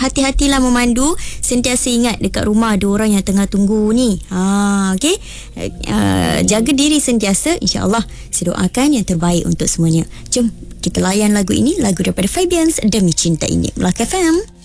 hati-hatilah memandu. Sentiasa ingat dekat rumah ada orang yang tengah tunggu ni. Okey. Jaga diri sentiasa. InsyaAllah saya doakan yang terbaik untuk semuanya. Jom kita layan lagu ini, lagu daripada Fabians, Demi Cinta Ini, Melaka FM.